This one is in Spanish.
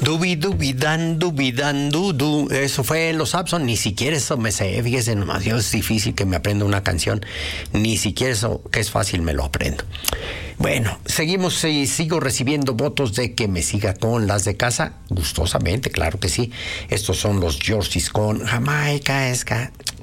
Dubidan, dudu. Eso fue en los Abson. Ni siquiera eso me sé. Fíjese nomás, yo es difícil que me aprenda una canción. Ni siquiera eso, que es fácil, me lo aprendo. Bueno, seguimos y sigo recibiendo votos de que me siga con las de casa. Gustosamente, claro que sí. Estos son los Georges con Jamaica Ska.